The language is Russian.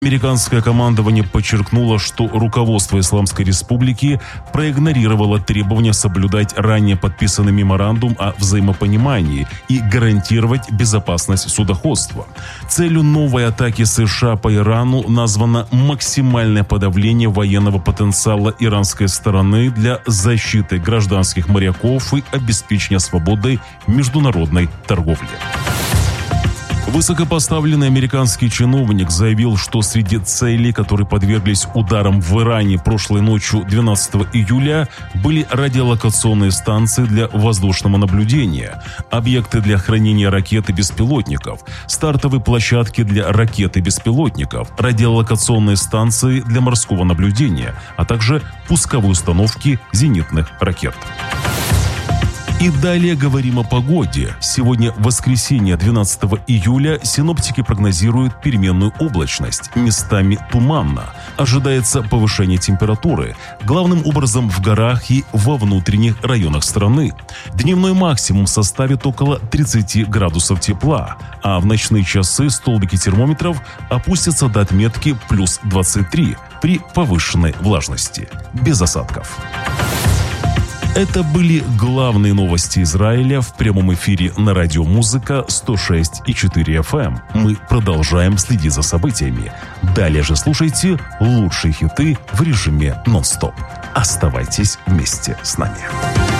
Американское командование подчеркнуло, что руководство Исламской Республики проигнорировало требования соблюдать ранее подписанный меморандум о взаимопонимании и гарантировать безопасность судоходства. Целью новой атаки США по Ирану названо максимальное подавление военного потенциала иранской стороны для защиты гражданских моряков и обеспечения свободы международной торговли. Высокопоставленный американский чиновник заявил, что среди целей, которые подверглись ударам в Иране прошлой ночью 12 июля, были радиолокационные станции для воздушного наблюдения, объекты для хранения ракет и беспилотников, стартовые площадки для ракет и беспилотников, радиолокационные станции для морского наблюдения, а также пусковые установки зенитных ракет. И далее говорим о погоде. Сегодня, воскресенье, 12 июля, синоптики прогнозируют переменную облачность, местами туманно. Ожидается повышение температуры, главным образом в горах и во внутренних районах страны. Дневной максимум составит около 30 градусов тепла, а в ночные часы столбики термометров опустятся до отметки плюс 23 при повышенной влажности, без осадков. Это были главные новости Израиля в прямом эфире на радио «Музыка» 106,4 FM. Мы продолжаем следить за событиями. Далее же слушайте лучшие хиты в режиме нон-стоп. Оставайтесь вместе с нами.